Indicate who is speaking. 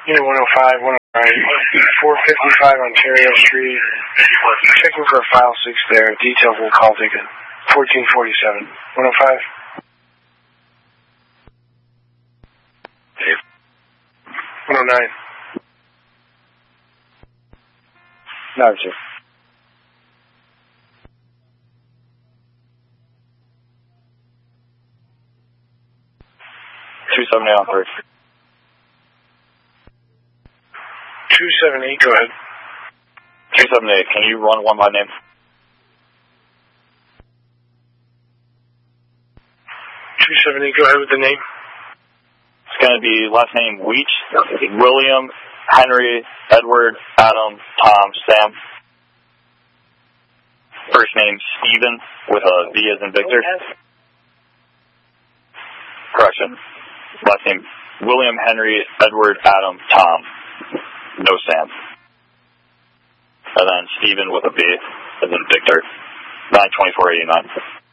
Speaker 1: Unit 105, 455 Ontario Street. Checking for a file 6 there. Details will call ticket. 1447. 105.
Speaker 2: Dave.
Speaker 1: 109.
Speaker 3: No, sir.
Speaker 4: on first.
Speaker 1: 278, go ahead.
Speaker 4: 278, can you run one by name?
Speaker 1: 278, go ahead with the name.
Speaker 4: It's going to be last name Weech, William, Henry, Edward, Adam, Tom, Sam. First name Stephen with a V as in Victor. Correction. Last name William, Henry, Edward, Adam, Tom. No Sam. And then Stephen with a V as in Victor. 92489.